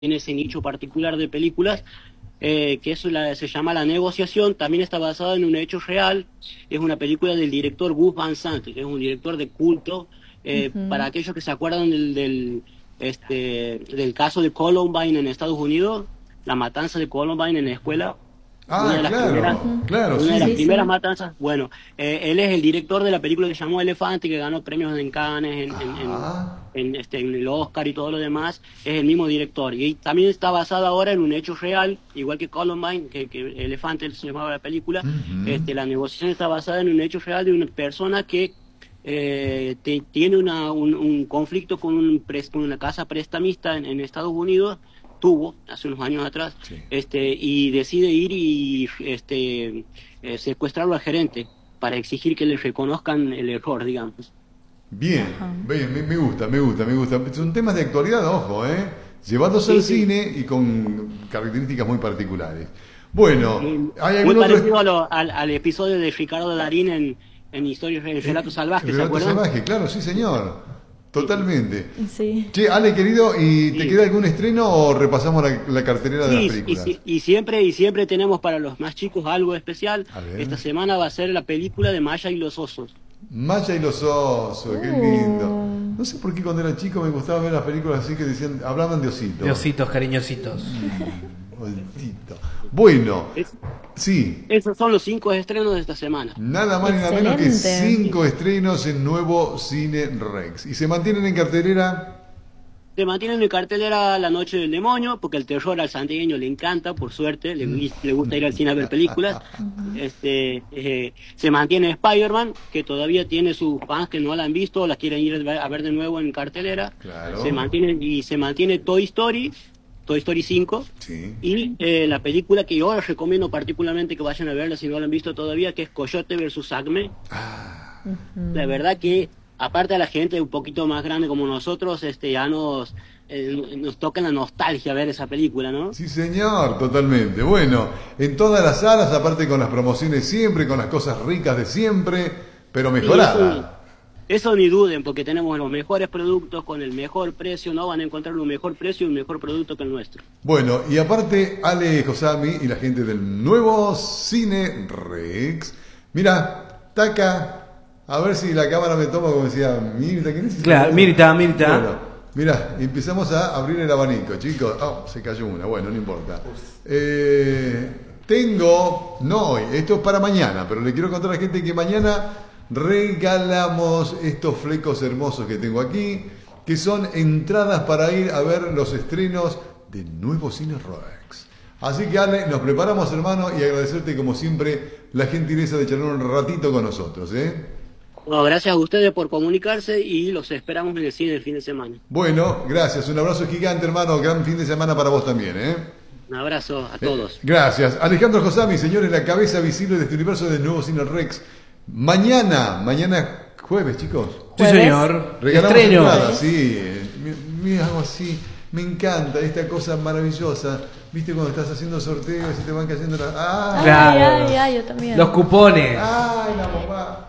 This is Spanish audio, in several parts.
en ese nicho particular de películas, que se llama La Negociación. También está basada en un hecho real. Es una película del director Gus Van Sant, que es un director de culto. Para Ujú. aquellos que se acuerdan del caso de Columbine en Estados Unidos, la matanza de Columbine en la escuela, una Ah, de las primeras, claro, Ujú. claro, una de las Sí, sí. primeras sí. matanzas. Bueno, él es el director de la película que se llamó Elefante, que ganó premios en Cannes, Ajá. en el Oscar y todo lo demás. Es el mismo director. Y también está basada ahora en un hecho real, igual que Columbine, que Elefante se llamaba la película. Ujú. La negociación está basada en un hecho real de una persona que tiene un conflicto con, con una casa prestamista en Estados Unidos. Tuvo hace unos años atrás, Sí. y decide ir y secuestrarlo al gerente para exigir que le reconozcan el error, digamos. Bien, Ajá. bien, me gusta, me gusta, me gusta. Son temas de actualidad, ojo, ¿eh? Llevándose al Sí, sí. cine y con características muy particulares. Bueno, Muy, ¿hay muy algún otro parecido al episodio de Ricardo Darín en Historias en Relatos Salvajes, ¿se relato acuerdan? salvaje? Claro, sí, señor. Sí, sí. Totalmente. Sí. Che, Ale, querido, ¿y te Sí. queda algún estreno o repasamos la cartelera de las Sí, películas? y siempre tenemos para los más chicos algo especial. A ver. Esta semana va a ser la película de Maya y los osos. Maya y los osos, qué lindo. Uh. No sé por qué cuando era chico me gustaba ver las películas así que decían, hablaban de ositos. De ositos cariñositos. Osito. Bueno, Es- sí, Esos son los 5 estrenos de esta semana. nada más ni nada menos que Excelente. 5 estrenos en Nuevo Cine Rex. ¿Y se mantienen en cartelera? Se mantienen en cartelera La Noche del Demonio, porque el terror al santiagueño le encanta, por suerte, le gusta ir al cine a ver películas. Se mantiene Spider-Man, que todavía tiene sus fans que no la han visto, la quieren ir a ver de nuevo en cartelera. Claro. Se mantiene Toy Story 5, Sí. y la película que yo les recomiendo particularmente que vayan a verla si no la han visto todavía, que es Coyote versus Acme. La verdad que, aparte a la gente un poquito más grande como nosotros, ya nos toca la nostalgia ver esa película, ¿no? Sí, señor, totalmente. Bueno, en todas las salas, aparte con las promociones siempre, con las cosas ricas de siempre, pero Sí, mejoradas. eso ni duden, porque tenemos los mejores productos con el mejor precio, no van a encontrar un mejor precio y un mejor producto que el nuestro. Bueno, y aparte, Ale Josami y la gente del Nuevo Cine Rex. Mira, taca. A ver si la cámara me toma como decía Mirta. ¿Quién es? Claro, Mirta. Bueno, mira, empezamos a abrir el abanico, chicos. Oh, se cayó una. Bueno, no importa. No hoy, esto es para mañana, pero le quiero contar a la gente que mañana regalamos estos flecos hermosos que tengo aquí, que son entradas para ir a ver los estrenos de Nuevo Cine Rex. Así que Ale, nos preparamos, hermano, y agradecerte como siempre la gentileza de charlar un ratito con nosotros, ¿eh? Bueno, gracias a ustedes por comunicarse y los esperamos en el cine el fin de semana. Bueno, gracias, un abrazo gigante, hermano, gran fin de semana para vos también, ¿eh? Un abrazo a todos. Gracias. Alejandro Josami, señores, la cabeza visible de este universo del Nuevo Cine Rex. Mañana jueves, chicos. Sí, ¿Jueves? señor. Regalamos Estreno. entradas, sí. Mira, algo así. Me encanta esta cosa maravillosa. ¿Viste cuando estás haciendo sorteos y te van cayendo las... ¡Ah! Ay, Claro. ay, yo también. Los cupones. ¡Ay, la mamá!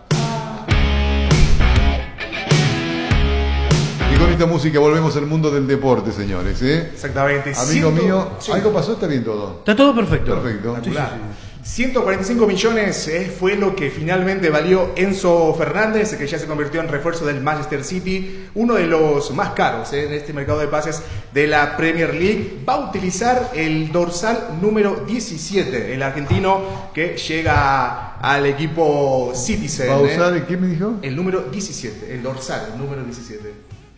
Y con esta música volvemos al mundo del deporte, señores, ¿eh? Exactamente. Amigo mío, Sí. ¿algo pasó? ¿Está bien todo? Está todo perfecto. Perfecto. Espectacular. 145 millones fue lo que finalmente valió Enzo Fernández, que ya se convirtió en refuerzo del Manchester City, uno de los más caros en este mercado de pases de la Premier League. Va a utilizar el dorsal número 17, el argentino que llega al equipo Citizen. ¿Va a usar qué me dijo? El número 17, el dorsal, el número 17.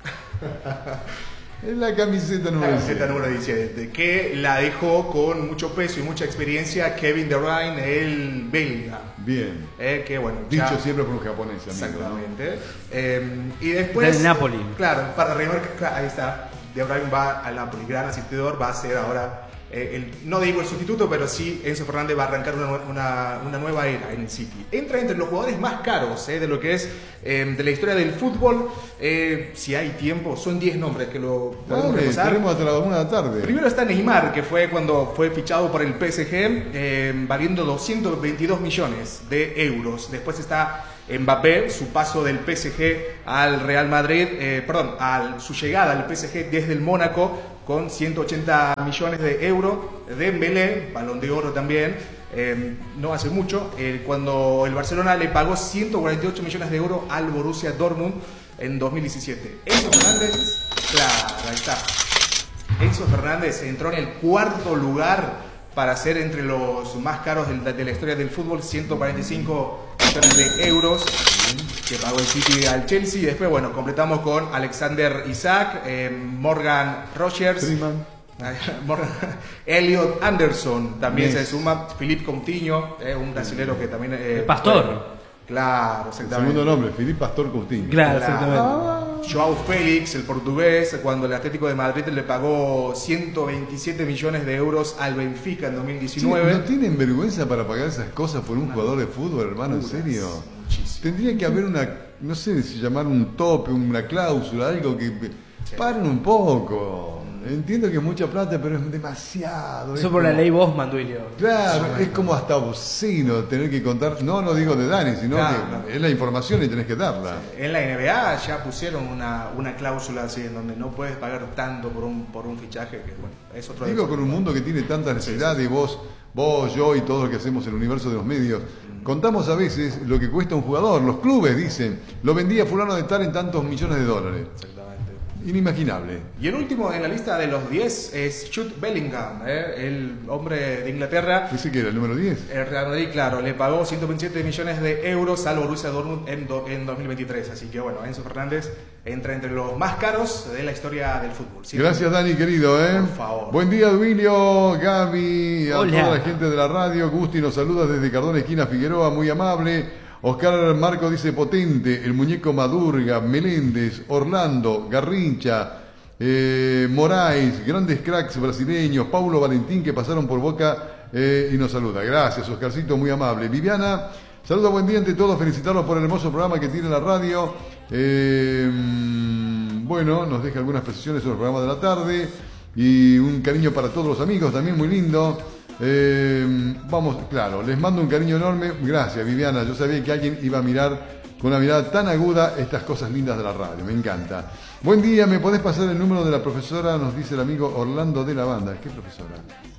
Es la camiseta La número camiseta 17. número 17, que la dejó con mucho peso y mucha experiencia Kevin De Bruyne, el belga. Bien. Que bueno, Dicho ya- siempre por un japonés, amigo, ¿no? exactamente. Y después. Del Napoli. Claro, para remarcar, ahí está. De Bruyne va al Napoli, gran asistidor, va a ser ahora. No digo el sustituto, pero sí Enzo Fernández va a arrancar una nueva era en el City. Entra entre los jugadores más caros de lo que es de la historia del fútbol. Si hay tiempo, son 10 nombres que lo podemos Dale, repasar. tenemos hasta la 1 de la tarde. Primero está Neymar, que fue cuando fue fichado por el PSG, valiendo 222 millones de euros. Después está Mbappé, su paso del PSG al Real Madrid, su llegada al PSG desde el Mónaco, con 180 millones de euros. Dembélé, Balón de Oro también, no hace mucho, cuando el Barcelona le pagó 148 millones de euros al Borussia Dortmund en 2017. Enzo Fernández, claro, ahí está. Enzo Fernández entró en el cuarto lugar para ser entre los más caros de la historia del fútbol, 145 millones de euros que pagó el City al Chelsea. Y después, bueno, completamos con Alexander Isak, Morgan Rogers, Elliot Anderson también se suma, Philippe Coutinho, un brasilero que también... Pastor. Claro, exactamente. Segundo nombre, Philippe Pastor Coutinho. Claro, exactamente. Joao Félix, el portugués, cuando el Atlético de Madrid le pagó 127 millones de euros al Benfica en 2019. Sí, ¿no tienen vergüenza para pagar esas cosas por un jugador de fútbol, hermano? ¿En serio? Muchísimo. Tendría que haber una, no sé si llamar un tope, una cláusula, algo que paren un poco. Entiendo que es mucha plata, pero es demasiado. Eso por la ley Bosman, Duilio. Claro, es como hasta obsceno tener que contar, no digo de Dani, sino Claro, que claro. es la información y tenés que darla. En la NBA ya pusieron una cláusula así en donde no puedes pagar tanto por un fichaje que, bueno, es otro Digo, deporte. con un mundo que tiene tanta necesidad de vos, yo y todo lo que hacemos en el universo de los medios, contamos a veces lo que cuesta un jugador. Los clubes dicen, lo vendía fulano de tal en tantos millones de dólares. Exactamente. Inimaginable. Y el último en la lista de los 10 es Jude Bellingham, el hombre de Inglaterra. Ese que era el número 10. El Real Madrid, claro, le pagó 127 millones de euros al Borussia Dortmund en 2023. Así que bueno, Enzo Fernández entra entre los más caros de la historia del fútbol. ¿Sí? Gracias, Dani, querido. Por favor. Buen día, Duilio, Gaby, a Hola. toda la gente de la radio. Gusti nos saluda desde Cardona, esquina Figueroa, muy amable. Oscar Marco dice potente, el muñeco Madurga, Meléndez, Orlando, Garrincha, Moraes, grandes cracks brasileños, Paulo Valentín que pasaron por Boca y nos saluda. Gracias, Oscarcito, muy amable. Viviana, saluda, buen día ante todos, felicitarlos por el hermoso programa que tiene la radio. Bueno, nos deja algunas precisiones sobre el programa de la tarde y un cariño para todos los amigos, también muy lindo. Vamos, claro, les mando un cariño enorme. Gracias, Viviana. Yo sabía que alguien iba a mirar con una mirada tan aguda estas cosas lindas de la radio. Me encanta. Buen día, ¿me podés pasar el número de la profesora? Nos dice el amigo Orlando de la banda. ¿Qué profesora?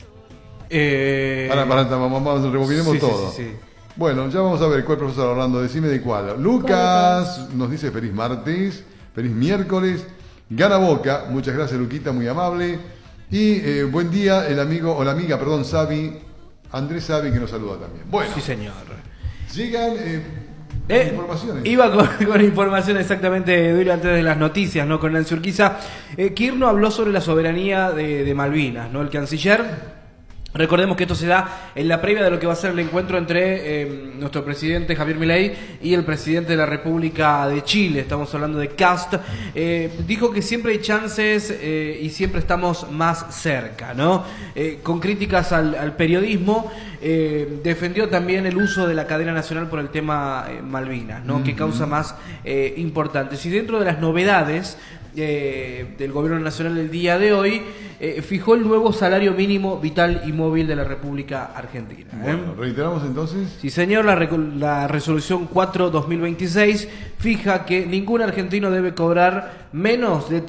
Vamos, rebobinemos sí, todo. Sí. Bueno, ya vamos a ver cuál profesor Orlando. Decime de cuál. Lucas nos dice feliz martes, feliz miércoles. Gana Boca. Muchas gracias, Luquita, muy amable. Y buen día, el amigo, o la amiga, perdón, Sabi, Andrés Sabi, que nos saluda también. Bueno, Sí, señor. llegan informaciones. Iba con información exactamente, Duilio, antes de las noticias, ¿no? Con Nancy Urquiza. Kirchner habló sobre la soberanía de Malvinas, ¿no? El canciller. Recordemos que esto se da en la previa de lo que va a ser el encuentro entre nuestro presidente Javier Milei y el presidente de la República de Chile. Estamos hablando de Kast. Dijo que siempre hay chances y siempre estamos más cerca, ¿no? Con críticas al periodismo, defendió también el uso de la cadena nacional por el tema Malvinas, ¿no? Que causa más importantes. Y dentro de las novedades del gobierno nacional el día de hoy, fijó el nuevo salario mínimo vital y móvil de la República Argentina. Bueno, reiteramos entonces. Sí, señor, la resolución 4/2026 fija que ningún argentino debe cobrar menos de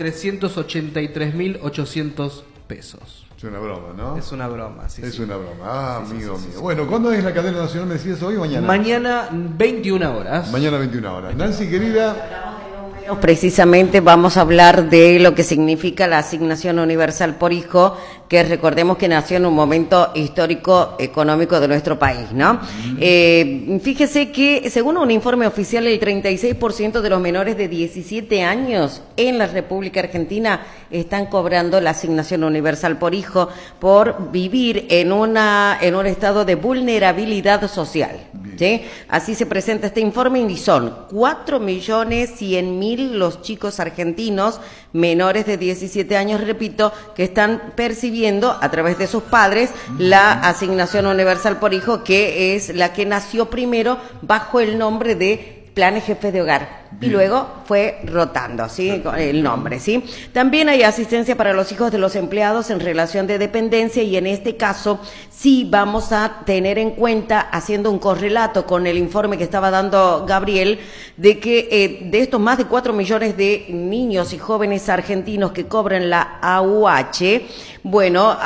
383.800 pesos. Es una broma, ¿no? Es una broma, sí. Es sí. una broma. Ah, Sí, amigo sí, sí, mío. sí. Bueno, ¿cuándo es la cadena nacional? ¿Me decías hoy o mañana? Mañana 21 horas. Mañana 21 horas. Nancy, querida. Precisamente vamos a hablar de lo que significa la asignación universal por hijo, que recordemos que nació en un momento histórico económico de nuestro país, ¿no? Fíjese que según un informe oficial, el 36% de los menores de 17 años en la República Argentina están cobrando la asignación universal por hijo por vivir en un estado de vulnerabilidad social. ¿Sí? Así se presenta este informe y son 4.100.000 los chicos argentinos menores de 17 años, repito, que están percibiendo a través de sus padres la asignación universal por hijo, que es la que nació primero bajo el nombre de planes jefes de hogar. Y luego fue rotando, ¿sí? El nombre, ¿sí? También hay asistencia para los hijos de los empleados en relación de dependencia y en este caso sí vamos a tener en cuenta, haciendo un correlato con el informe que estaba dando Gabriel, de que de estos más de 4 millones de niños y jóvenes argentinos que cobran la AUH, bueno,